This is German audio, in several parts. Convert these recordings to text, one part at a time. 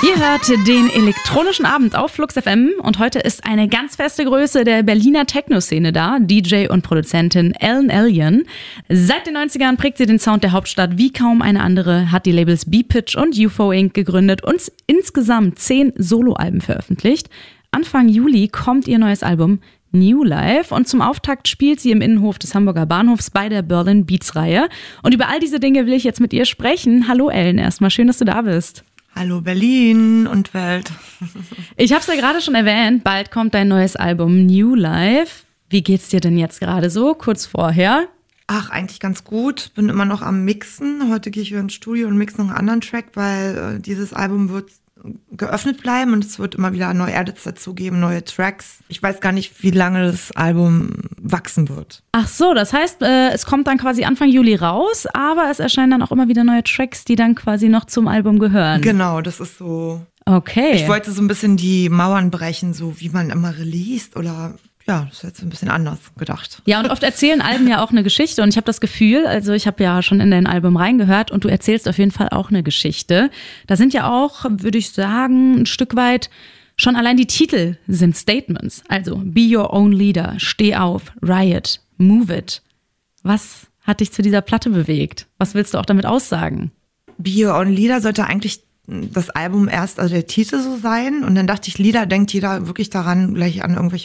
Ihr hört den elektronischen Abend auf Flux FM und heute ist eine ganz feste Größe der Berliner Techno-Szene da, DJ und Produzentin Ellen Allien. Seit den 90ern prägt sie den Sound der Hauptstadt wie kaum eine andere, hat die Labels B-Pitch und UFO Inc. gegründet und insgesamt 10 Soloalben veröffentlicht. Anfang Juli kommt ihr neues Album New Life und zum Auftakt spielt sie im Innenhof des Hamburger Bahnhofs bei der Berlin Beats-Reihe. Und über all diese Dinge will ich jetzt mit ihr sprechen. Hallo Ellen, erstmal schön, dass du da bist. Hallo Berlin und Welt. Ich habe es ja gerade schon erwähnt, bald kommt dein neues Album New Life. Wie geht's dir denn jetzt gerade so, kurz vorher? Ach, eigentlich ganz gut. Bin immer noch am Mixen. Heute gehe ich wieder ins Studio und mixe noch einen anderen Track, weil dieses Album wird geöffnet bleiben und es wird immer wieder neue Edits dazu geben, neue Tracks. Ich weiß gar nicht, wie lange das Album wachsen wird. Ach so, das heißt, es kommt dann quasi Anfang Juli raus, aber es erscheinen dann auch immer wieder neue Tracks, die dann quasi noch zum Album gehören. Genau, das ist so. Okay. Ich wollte so ein bisschen die Mauern brechen, so wie man immer released oder... Ja, das ist jetzt ein bisschen anders gedacht. Ja, und oft erzählen Alben ja auch eine Geschichte und ich habe das Gefühl, also ich habe ja schon in dein Album reingehört und du erzählst auf jeden Fall auch eine Geschichte. Da sind ja auch, würde ich sagen, ein Stück weit schon allein die Titel sind Statements. Also Be Your Own Leader, Steh auf, Riot, Move It. Was hat dich zu dieser Platte bewegt? Was willst du auch damit aussagen? Be Your Own Leader sollte eigentlich das Album erst, also der Titel so sein. Und dann dachte ich, Lieder denkt jeder wirklich daran, gleich an irgendwelche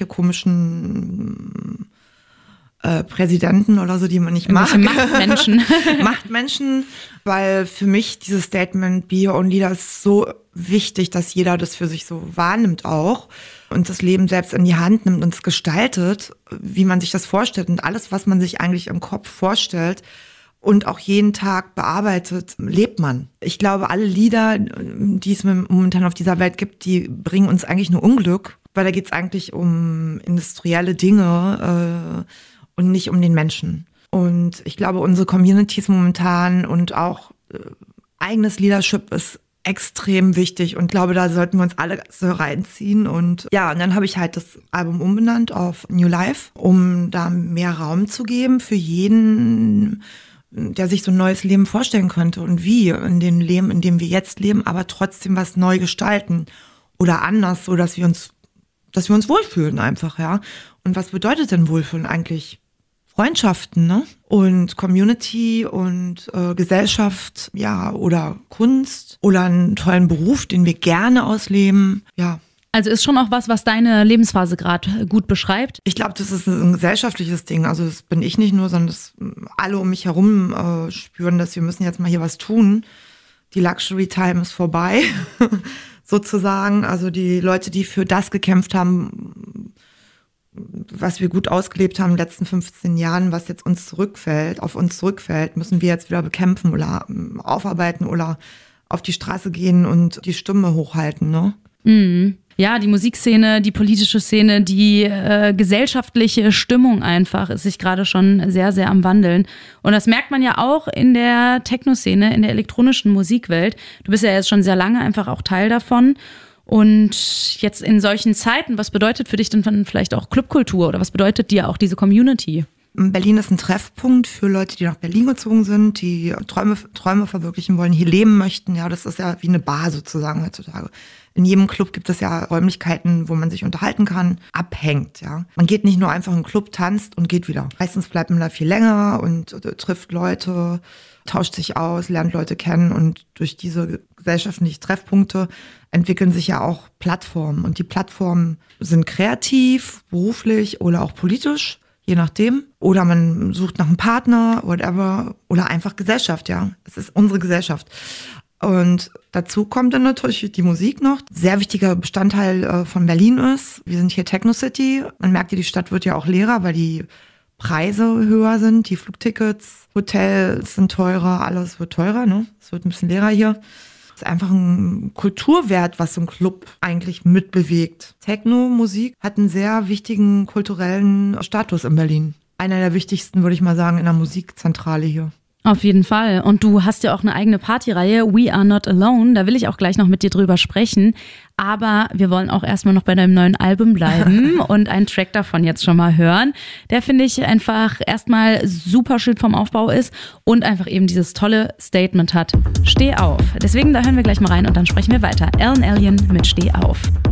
komischen Präsidenten oder so, die man nicht mag. Machtmenschen. Machtmenschen, weil für mich dieses Statement Be Your Own Leader ist so wichtig, dass jeder das für sich so wahrnimmt auch und das Leben selbst in die Hand nimmt und es gestaltet, wie man sich das vorstellt. Und alles, was man sich eigentlich im Kopf vorstellt, und auch jeden Tag bearbeitet, lebt man. Ich glaube, alle Lieder, die es momentan auf dieser Welt gibt, die bringen uns eigentlich nur Unglück, weil da geht es eigentlich um industrielle Dinge und nicht um den Menschen. Und ich glaube, unsere Communities momentan und auch eigenes Leadership ist extrem wichtig und glaube, da sollten wir uns alle so reinziehen. Und ja, und dann habe ich halt das Album umbenannt auf New Life, um da mehr Raum zu geben für jeden, der sich so ein neues Leben vorstellen könnte und wie in dem Leben, in dem wir jetzt leben, aber trotzdem was neu gestalten oder anders, so dass wir uns wohlfühlen einfach, ja. Und was bedeutet denn Wohlfühlen eigentlich? Freundschaften, ne? Und Community und Gesellschaft, ja, oder Kunst oder einen tollen Beruf, den wir gerne ausleben, ja. Also ist schon auch was deine Lebensphase gerade gut beschreibt? Ich glaube, das ist ein gesellschaftliches Ding. Also das bin ich nicht nur, sondern das alle um mich herum spüren, dass wir müssen jetzt mal hier was tun. Die Luxury Time ist vorbei, sozusagen. Also die Leute, die für das gekämpft haben, was wir gut ausgelebt haben in den letzten 15 Jahren, was jetzt auf uns zurückfällt, müssen wir jetzt wieder bekämpfen oder aufarbeiten oder auf die Straße gehen und die Stimme hochhalten, ne? Mhm. Ja, die Musikszene, die politische Szene, die gesellschaftliche Stimmung einfach ist sich gerade schon sehr, sehr am Wandeln. Und das merkt man ja auch in der Techno-Szene, in der elektronischen Musikwelt. Du bist ja jetzt schon sehr lange einfach auch Teil davon. Und jetzt in solchen Zeiten, was bedeutet für dich denn vielleicht auch Clubkultur oder was bedeutet dir auch diese Community? Berlin ist ein Treffpunkt für Leute, die nach Berlin gezogen sind, die Träume verwirklichen wollen, hier leben möchten. Ja, das ist ja wie eine Bar sozusagen heutzutage. In jedem Club gibt es ja Räumlichkeiten, wo man sich unterhalten kann, abhängt, ja. Man geht nicht nur einfach in den Club, tanzt und geht wieder. Meistens bleibt man da viel länger und trifft Leute, tauscht sich aus, lernt Leute kennen und durch diese gesellschaftlichen Treffpunkte entwickeln sich ja auch Plattformen. Und die Plattformen sind kreativ, beruflich oder auch politisch, je nachdem. Oder man sucht nach einem Partner, whatever, oder einfach Gesellschaft, ja. Es ist unsere Gesellschaft. Und dazu kommt dann natürlich die Musik noch. Sehr wichtiger Bestandteil von Berlin ist, wir sind hier Techno City. Man merkt ja, die Stadt wird ja auch leerer, weil die Preise höher sind, die Flugtickets, Hotels sind teurer, alles wird teurer, ne? Es wird ein bisschen leerer hier. Es ist einfach ein Kulturwert, was so ein Club eigentlich mitbewegt. Techno-Musik hat einen sehr wichtigen kulturellen Status in Berlin. Einer der wichtigsten, würde ich mal sagen, in der Musikzentrale hier. Auf jeden Fall. Und du hast ja auch eine eigene Partyreihe, We Are Not Alone. Da will ich auch gleich noch mit dir drüber sprechen. Aber wir wollen auch erstmal noch bei deinem neuen Album bleiben und einen Track davon jetzt schon mal hören, der, finde ich, einfach erstmal super schön vom Aufbau ist und einfach eben dieses tolle Statement hat: Steh auf. Deswegen, da hören wir gleich mal rein und dann sprechen wir weiter. Alan Alien mit Steh auf.